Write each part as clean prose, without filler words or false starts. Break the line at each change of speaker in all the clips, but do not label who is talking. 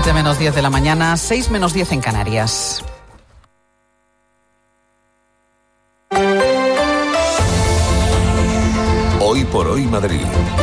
7 menos 10 de la mañana, 6 menos 10 en Canarias.
Hoy por hoy Madrid.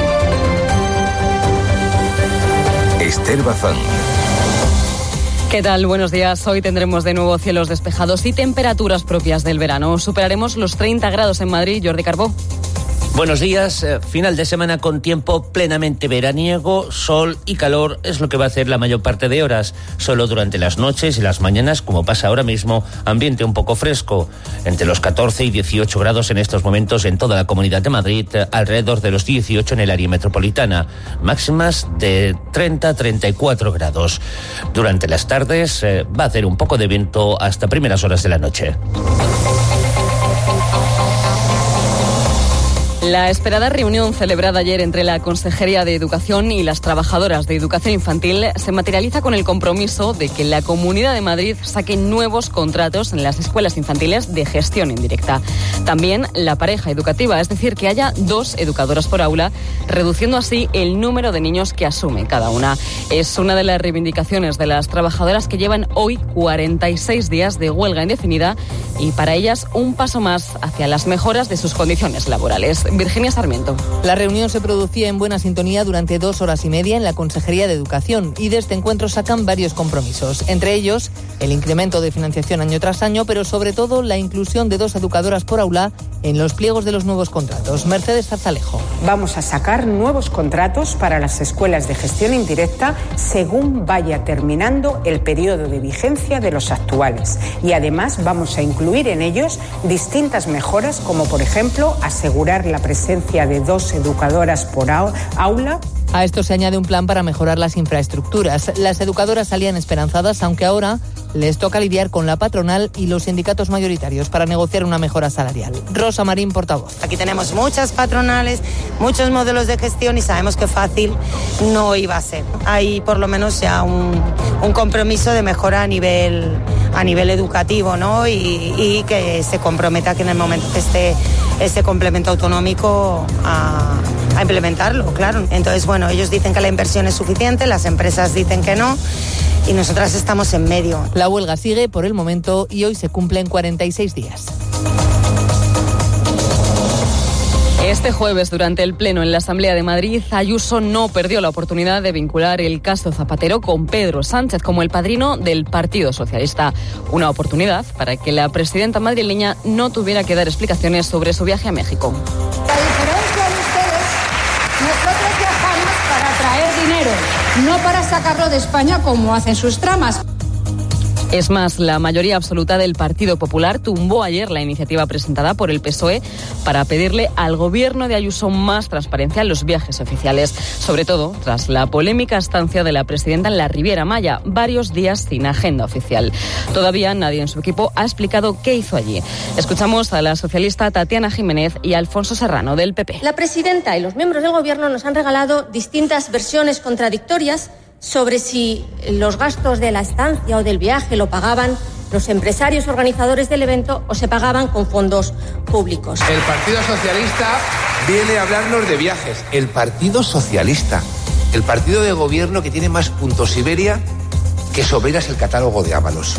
Esther Bazán.
¿Qué tal? Buenos días. Hoy tendremos de nuevo cielos despejados y temperaturas propias del verano. Superaremos los 30 grados en Madrid. Jordi Carbó.
Buenos días. Final de semana con tiempo plenamente veraniego, sol y calor es lo que va a hacer la mayor parte de horas. Solo durante las noches y las mañanas, como pasa ahora mismo, ambiente un poco fresco. Entre los 14 y 18 grados en estos momentos en toda la Comunidad de Madrid, alrededor de los 18 en el área metropolitana. Máximas de 30-34 grados. Durante las tardes va a hacer un poco de viento hasta primeras horas de la noche.
La esperada reunión celebrada ayer entre la Consejería de Educación y las trabajadoras de Educación Infantil se materializa con el compromiso de que la Comunidad de Madrid saque nuevos contratos en las escuelas infantiles de gestión indirecta. También la pareja educativa, es decir, que haya 2 educadoras por aula, reduciendo así el número de niños que asume cada una. Es una de las reivindicaciones de las trabajadoras que llevan hoy 46 días de huelga indefinida y para ellas un paso más hacia las mejoras de sus condiciones laborales. Virginia Sarmiento.
La reunión se producía en buena sintonía durante 2 horas y media en la Consejería de Educación y de este encuentro sacan varios compromisos, entre ellos el incremento de financiación año tras año, pero sobre todo la inclusión de 2 educadoras por aula en los pliegos de los nuevos contratos. Mercedes Zarzalejo.
Vamos a sacar nuevos contratos para las escuelas de gestión indirecta según vaya terminando el periodo de vigencia de los actuales y además vamos a incluir en ellos distintas mejoras como por ejemplo asegurar la presencia de 2 educadoras por aula.
A esto se añade un plan para mejorar las infraestructuras. Las educadoras salían esperanzadas, aunque ahora les toca lidiar con la patronal y los sindicatos mayoritarios para negociar una mejora salarial. Rosa Marín, portavoz.
Aquí tenemos muchas patronales, muchos modelos de gestión y sabemos que fácil no iba a ser. Hay por lo menos ya un compromiso de mejora a nivel educativo, ¿no? Y que se comprometa que en el momento que esté ese complemento autonómico a implementarlo, claro. Entonces, bueno, ellos dicen que la inversión es suficiente, las empresas dicen que no y nosotras estamos en medio.
La huelga sigue por el momento y hoy se cumplen 46 días.
Este jueves, durante el Pleno en la Asamblea de Madrid, Ayuso no perdió la oportunidad de vincular el caso Zapatero con Pedro Sánchez como el padrino del Partido Socialista. Una oportunidad para que la presidenta madrileña no tuviera que dar explicaciones sobre su viaje a México.
A diferencia de ustedes, nosotros viajamos para traer dinero, no para sacarlo de España como hacen sus tramas.
Es más, la mayoría absoluta del Partido Popular tumbó ayer la iniciativa presentada por el PSOE para pedirle al gobierno de Ayuso más transparencia en los viajes oficiales, sobre todo tras la polémica estancia de la presidenta en la Riviera Maya, varios días sin agenda oficial. Todavía nadie en su equipo ha explicado qué hizo allí. Escuchamos a la socialista Tatiana Jiménez y a Alfonso Serrano del PP.
La presidenta y los miembros del gobierno nos han regalado distintas versiones contradictorias sobre si los gastos de la estancia o del viaje lo pagaban los empresarios organizadores del evento o se pagaban con fondos públicos.
El Partido Socialista viene a hablarnos de viajes. El Partido Socialista, el partido de gobierno que tiene más puntos Iberia que Soberas el catálogo de Ábalos.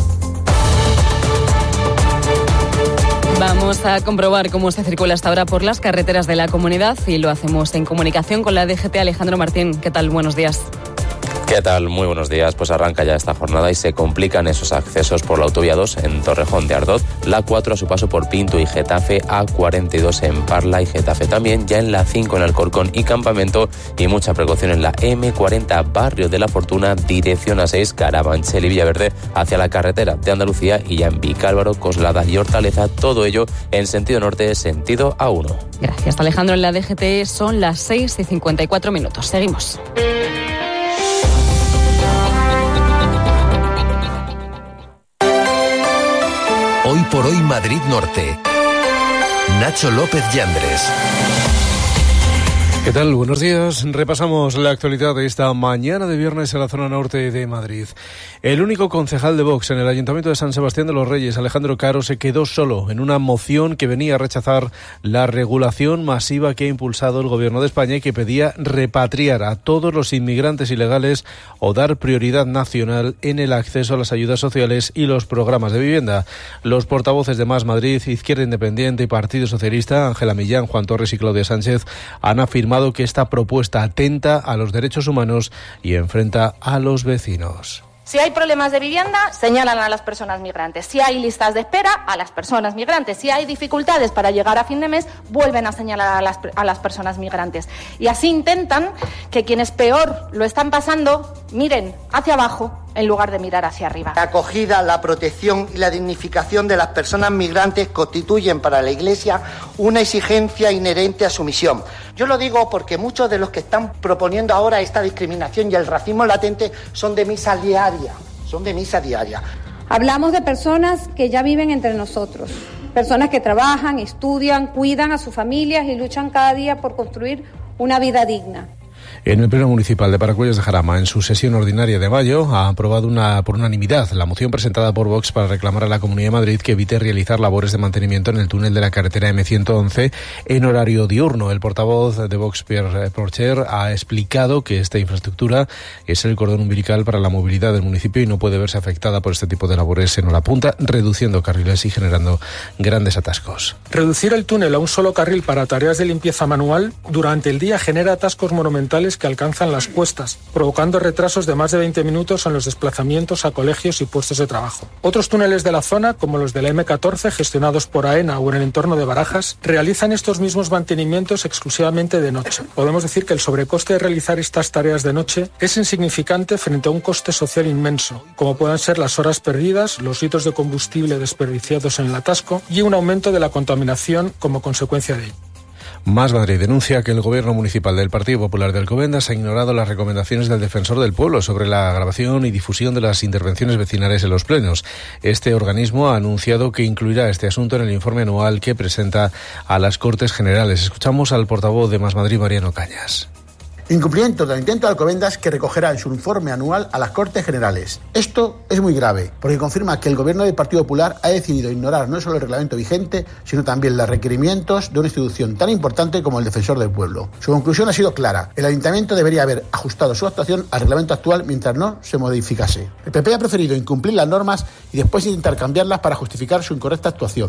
Vamos a comprobar cómo se circula hasta ahora por las carreteras de la comunidad y lo hacemos en comunicación con la DGT. Alejandro Martín, ¿qué tal? Buenos días.
¿Qué tal? Muy buenos días. Pues arranca ya esta jornada y se complican esos accesos por la autovía 2 en Torrejón de Ardoz, la 4 a su paso por Pinto y Getafe, A42 en Parla y Getafe también, ya en la 5 en Alcorcón y Campamento y mucha precaución en la M40 Barrio de la Fortuna, dirección A6 Carabanchel y Villaverde hacia la carretera de Andalucía y ya en Vicálvaro, Coslada y Hortaleza, todo ello en sentido norte, sentido A1.
Gracias, Alejandro. En la DGT son las 6:54. Seguimos.
Hoy por hoy Madrid Norte. Nacho López Yandres.
¿Qué tal? Buenos días. Repasamos la actualidad de esta mañana de viernes en la zona norte de Madrid. El único concejal de Vox en el Ayuntamiento de San Sebastián de los Reyes, Alejandro Caro, se quedó solo en una moción que venía a rechazar la regulación masiva que ha impulsado el Gobierno de España y que pedía repatriar a todos los inmigrantes ilegales o dar prioridad nacional en el acceso a las ayudas sociales y los programas de vivienda. Los portavoces de Más Madrid, Izquierda Independiente y Partido Socialista, Ángela Millán, Juan Torres y Claudia Sánchez, han afirmado que esta propuesta atenta a los derechos humanos y enfrenta a los vecinos.
Si hay problemas de vivienda, señalan a las personas migrantes. Si hay listas de espera, a las personas migrantes. Si hay dificultades para llegar a fin de mes, vuelven a señalar a las personas migrantes. Y así intentan que quienes peor lo están pasando miren hacia abajo en lugar de mirar hacia arriba.
La acogida, la protección y la dignificación de las personas migrantes constituyen para la Iglesia una exigencia inherente a su misión. Yo lo digo porque muchos de los que están proponiendo ahora esta discriminación y el racismo latente son de misa diaria.
Hablamos de personas que ya viven entre nosotros, personas que trabajan, estudian, cuidan a sus familias y luchan cada día por construir una vida digna.
En el Pleno Municipal de Paracuellos de Jarama, en su sesión ordinaria de mayo, ha aprobado por unanimidad la moción presentada por Vox para reclamar a la Comunidad de Madrid que evite realizar labores de mantenimiento en el túnel de la carretera M111 en horario diurno. El portavoz de Vox, Pierre Porcher, ha explicado que esta infraestructura es el cordón umbilical para la movilidad del municipio y no puede verse afectada por este tipo de labores en hora punta, reduciendo carriles y generando grandes atascos.
Reducir el túnel a un solo carril para tareas de limpieza manual durante el día genera atascos monumentales que alcanzan las cuestas, provocando retrasos de más de 20 minutos en los desplazamientos a colegios y puestos de trabajo. Otros túneles de la zona, como los de la M14, gestionados por AENA o en el entorno de Barajas, realizan estos mismos mantenimientos exclusivamente de noche. Podemos decir que el sobrecoste de realizar estas tareas de noche es insignificante frente a un coste social inmenso, como puedan ser las horas perdidas, los litros de combustible desperdiciados en el atasco y un aumento de la contaminación como consecuencia de ello.
Más Madrid denuncia que el Gobierno municipal del Partido Popular de Alcobendas ha ignorado las recomendaciones del Defensor del Pueblo sobre la grabación y difusión de las intervenciones vecinales en los plenos. Este organismo ha anunciado que incluirá este asunto en el informe anual que presenta a las Cortes Generales. Escuchamos al portavoz de Más Madrid, Mariano Cañas.
Incumplimiento del intento de Alcobendas que recogerá en su informe anual a las Cortes Generales. Esto es muy grave, porque confirma que el Gobierno del Partido Popular ha decidido ignorar no solo el reglamento vigente, sino también los requerimientos de una institución tan importante como el Defensor del Pueblo. Su conclusión ha sido clara. El Ayuntamiento debería haber ajustado su actuación al reglamento actual mientras no se modificase. El PP ha preferido incumplir las normas y después intentar cambiarlas para justificar su incorrecta actuación.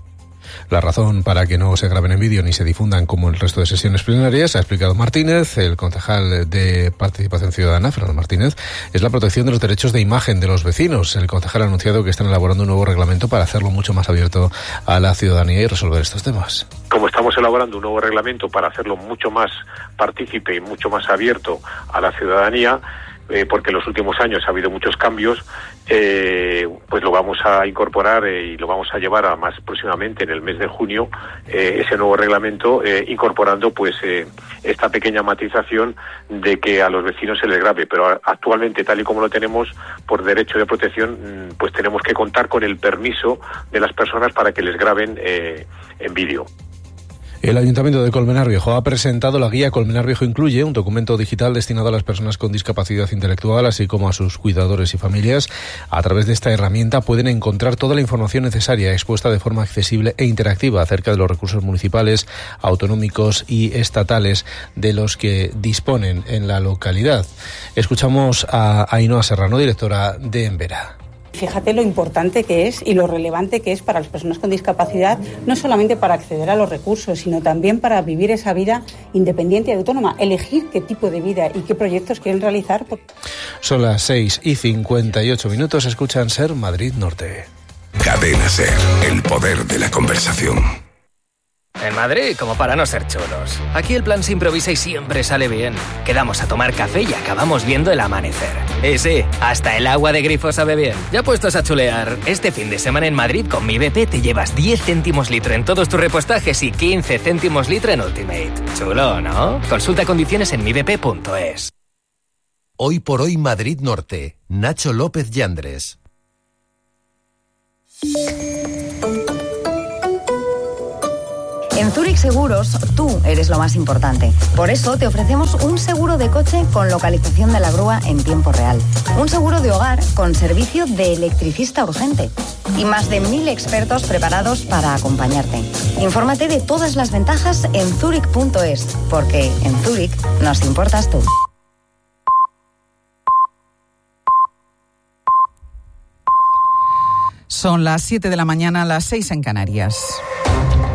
La razón para que no se graben en vídeo ni se difundan como el resto de sesiones plenarias, ha explicado Martínez, el concejal de Participación Ciudadana, Fernando Martínez, es la protección de los derechos de imagen de los vecinos. El concejal ha anunciado que están elaborando un nuevo reglamento para hacerlo mucho más abierto a la ciudadanía y resolver estos temas.
Como estamos elaborando un nuevo reglamento para hacerlo mucho más partícipe y mucho más abierto a la ciudadanía, porque en los últimos años ha habido muchos cambios, pues lo vamos a incorporar y lo vamos a llevar a más próximamente en el mes de junio, ese nuevo reglamento, incorporando pues esta pequeña matización de que a los vecinos se les grabe, pero actualmente, tal y como lo tenemos por derecho de protección, pues tenemos que contar con el permiso de las personas para que les graben en vídeo.
El Ayuntamiento de Colmenar Viejo ha presentado la guía Colmenar Viejo Incluye, un documento digital destinado a las personas con discapacidad intelectual, así como a sus cuidadores y familias. A través de esta herramienta pueden encontrar toda la información necesaria expuesta de forma accesible e interactiva acerca de los recursos municipales, autonómicos y estatales de los que disponen en la localidad. Escuchamos a Ainhoa Serrano, directora de Envera.
Fíjate lo importante que es y lo relevante que es para las personas con discapacidad, no solamente para acceder a los recursos, sino también para vivir esa vida independiente y autónoma, elegir qué tipo de vida y qué proyectos quieren realizar.
Son las 6:58, escuchan Ser Madrid Norte.
Cadena Ser, el poder de la conversación.
En Madrid, como para no ser chulos. Aquí el plan se improvisa y siempre sale bien. Quedamos a tomar café y acabamos viendo el amanecer. Y sí, hasta el agua de grifo sabe bien. Ya puestos a chulear, este fin de semana en Madrid con Mi BP te llevas 10 céntimos litro en todos tus repostajes y 15 céntimos litro en Ultimate. Chulo, ¿no? Consulta condiciones en mibp.es.
Hoy por hoy Madrid Norte. Nacho López Yandres.
En Zurich Seguros, tú eres lo más importante. Por eso te ofrecemos un seguro de coche con localización de la grúa en tiempo real. Un seguro de hogar con servicio de electricista urgente. Y más de 1000 expertos preparados para acompañarte. Infórmate de todas las ventajas en zurich.es, porque en Zurich nos importas tú.
Son las 7 de la mañana, las 6 en Canarias.